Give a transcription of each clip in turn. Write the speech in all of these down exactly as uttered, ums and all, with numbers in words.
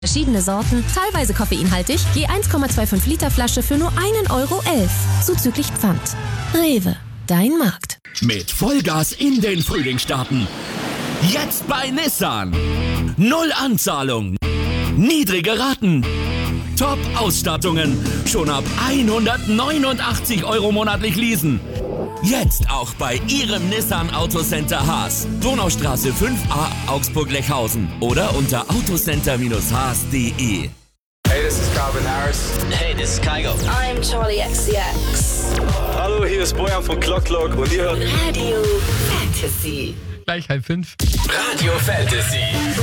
Verschiedene Sorten, teilweise koffeinhaltig, je eins Komma fünfundzwanzig Liter Flasche für nur einen Euro elf, zuzüglich Pfand. Rewe, dein Markt. Mit Vollgas in den Frühling starten. Jetzt bei Nissan. Null Anzahlung. Niedrige Raten. Top-Ausstattungen. Schon ab hundertneunundachtzig Euro monatlich leasen. Jetzt auch bei Ihrem Nissan Autocenter Haas. Donaustraße fünf a, Augsburg-Lechhausen. Oder unter autocenter Haas punkt de. Hey, this is Calvin Harris. Hey, this is Kygo. I'm Charlie X C X. Hallo, hier ist Bojan von Clock Clock und ihr hört Radio Fantasy. Gleich halb fünf. Radio Fantasy.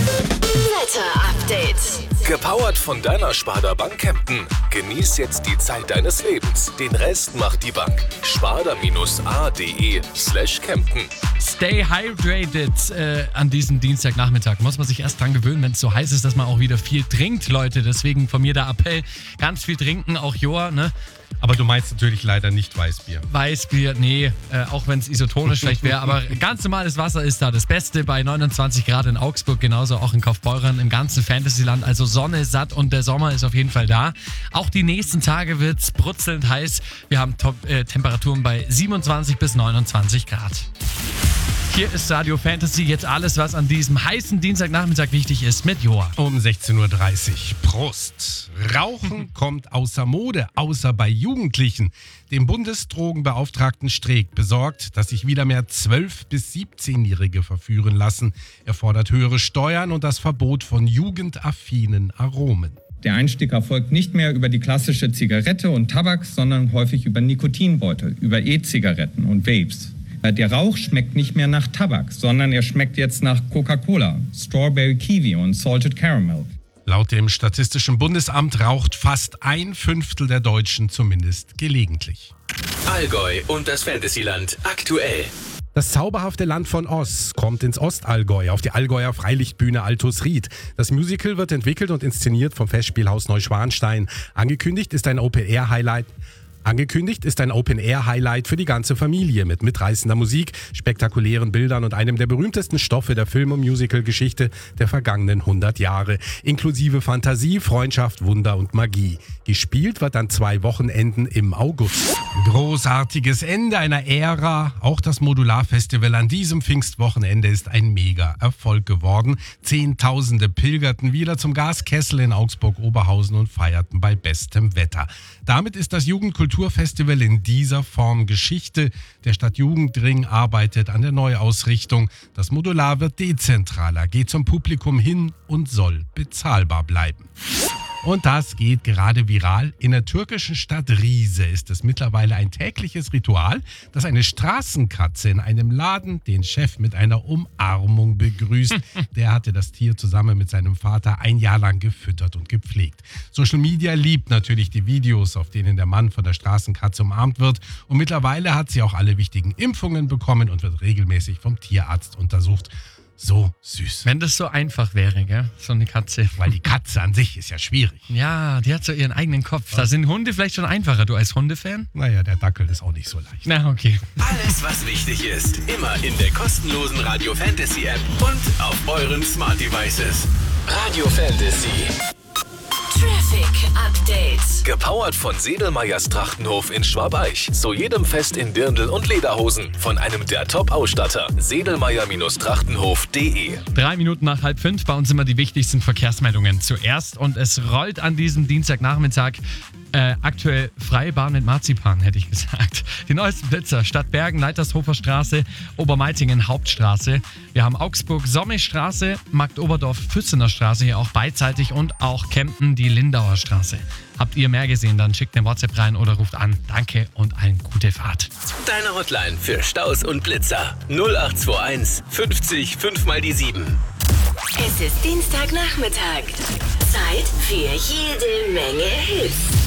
Wetter Update. Gepowert von deiner Sparda Bank Kempten. Genieß jetzt die Zeit deines Lebens. Den Rest macht die Bank. Sparda-a.de slash Kempten. Stay hydrated äh, an diesem Dienstagnachmittag. Muss man sich erst dran gewöhnen, wenn es so heiß ist, dass man auch wieder viel trinkt, Leute. Deswegen von mir der Appell, ganz viel trinken, auch Joa, ne? Aber du meinst natürlich leider nicht Weißbier. Weißbier, nee, äh, auch wenn es isotonisch schlecht wäre. Aber ganz normales Wasser ist da das Beste bei neunundzwanzig Grad in Augsburg, genauso auch in Kaufbeuren, im ganzen Fantasyland. Also Sonne, satt und der Sommer ist auf jeden Fall da. Auch die nächsten Tage wird es brutzelnd heiß. Wir haben Top, äh, Temperaturen bei siebenundzwanzig bis neunundzwanzig Grad. Hier ist Radio Fantasy, jetzt alles, was an diesem heißen Dienstagnachmittag wichtig ist, mit Joa. Um sechzehn Uhr dreißig. Prost. Rauchen kommt außer Mode, außer bei Jugendlichen. Dem Bundesdrogenbeauftragten Streeck besorgt, dass sich wieder mehr zwölf- bis siebzehnjährige verführen lassen. Er fordert höhere Steuern und das Verbot von jugendaffinen Aromen. Der Einstieg erfolgt nicht mehr über die klassische Zigarette und Tabak, sondern häufig über Nikotinbeutel, über E-Zigaretten und Vapes. Der Rauch schmeckt nicht mehr nach Tabak, sondern er schmeckt jetzt nach Coca-Cola, Strawberry Kiwi und Salted Caramel. Laut dem Statistischen Bundesamt raucht fast ein Fünftel der Deutschen zumindest gelegentlich. Allgäu und das Fantasyland aktuell. Das zauberhafte Land von Oz kommt ins Ostallgäu auf die Allgäuer Freilichtbühne Altusried. Das Musical wird entwickelt und inszeniert vom Festspielhaus Neuschwanstein. Angekündigt ist ein Open-Air-Highlight. Angekündigt ist ein Open-Air-Highlight für die ganze Familie mit mitreißender Musik, spektakulären Bildern und einem der berühmtesten Stoffe der Film- und Musical-Geschichte der vergangenen hundert Jahre. Inklusive Fantasie, Freundschaft, Wunder und Magie. Gespielt wird an zwei Wochenenden im August. Großartiges Ende einer Ära. Auch das Modularfestival an diesem Pfingstwochenende ist ein Mega-Erfolg geworden. Zehntausende pilgerten wieder zum Gaskessel in Augsburg-Oberhausen und feierten bei bestem Wetter. Damit ist das Jugendkulturfestival in dieser Form Geschichte. Der Stadtjugendring arbeitet an der Neuausrichtung. Das Modular wird dezentraler, geht zum Publikum hin und soll bezahlbar bleiben. Und das geht gerade viral. In der türkischen Stadt Rize ist es mittlerweile ein tägliches Ritual, dass eine Straßenkatze in einem Laden den Chef mit einer Umarmung begrüßt. Der hatte das Tier zusammen mit seinem Vater ein Jahr lang gefüttert und gepflegt. Social Media liebt natürlich die Videos, auf denen der Mann von der Straßenkatze umarmt wird. Und mittlerweile hat sie auch alle wichtigen Impfungen bekommen und wird regelmäßig vom Tierarzt untersucht. So süß. Wenn das so einfach wäre, gell? So eine Katze. Weil die Katze an sich ist ja schwierig. Ja, die hat so ihren eigenen Kopf. Da sind Hunde vielleicht schon einfacher. Du als Hundefan? Naja, der Dackel ist auch nicht so leicht. Na, okay. Alles, was wichtig ist, immer in der kostenlosen Radio Fantasy App und auf euren Smart Devices. Radio Fantasy. Traffic Update. Gepowert von Sedelmeyers Trachtenhof in Schwabeich. Zu jedem Fest in Dirndl und Lederhosen. Von einem der Top-Ausstatter. Sedelmeyer-Trachtenhof punkt de. Drei Minuten nach halb fünf, bei uns immer die wichtigsten Verkehrsmeldungen zuerst. Und es rollt an diesem Dienstagnachmittag äh, aktuell freie Bahn mit Marzipan, hätte ich gesagt. Die neuesten Blitzer: Stadt Bergen, Leitershofer Straße, Obermeitingen, Hauptstraße. Wir haben Augsburg, Sommestraße, Marktoberdorf, Füssener Straße, hier auch beidseitig und auch Kempten, die Lindauer Straße. Habt ihr mehr gesehen, dann schickt eine WhatsApp rein oder ruft an. Danke und eine gute Fahrt. Deine Hotline für Staus und Blitzer. null acht zwei eins fünfzig fünf mal die sieben. Es ist Dienstagnachmittag. Zeit für jede Menge Hits.